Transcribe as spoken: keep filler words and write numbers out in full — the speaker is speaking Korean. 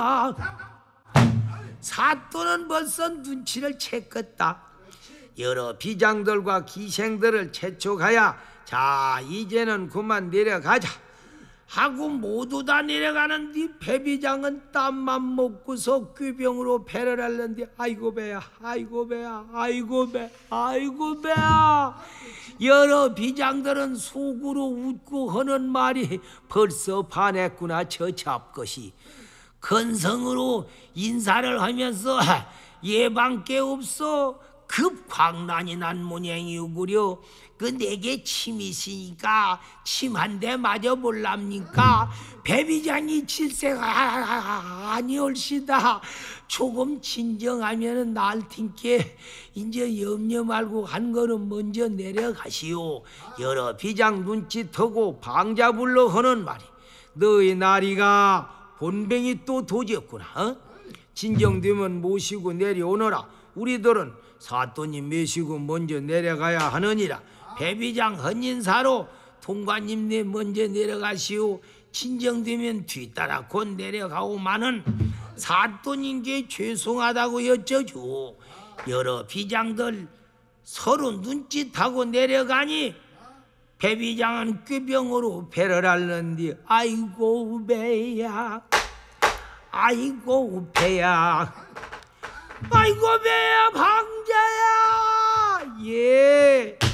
사또는 벌써 눈치를 챘겠다. 여러 비장들과 기생들을 채촉하여 자 이제는 그만 내려가자 하고 모두 다 내려가는데 배비장은 땀만 먹고서 꾀병으로 배를 앓는데 아이고 배야 아이고 배야 아이고 배 아이고 배야. 여러 비장들은 속으로 웃고 하는 말이 벌써 반했구나. 저 잡것이 건성으로 인사를 하면서 예방께 없어 급 광란이 난 모양이오구려. 그 내게 침이 있으니까 침 한 대 맞아볼랍니까? 배비장이 질세가 아니올시다. 조금 진정하면은 날 팀께 이제 염려 말고 한 걸음 먼저 내려가시오. 여러 비장 눈짓하고 방자 불러 하는 말이 너희 나리가 본뱅이 또 도지었구나. 어? 진정되면 모시고 내려오너라. 우리들은 사또님 모시고 먼저 내려가야 하느니라. 배비장 헌인사로 통관님네 먼저 내려가시오. 진정되면 뒤따라 곧 내려가오마는 사또님께 죄송하다고 여쭤줘. 여러 비장들 서로 눈짓하고 내려가니 배비장은 꾀병으로 배를 앓는디 아이고 배야 아이고 배야 아이고 배야 방자야. 예.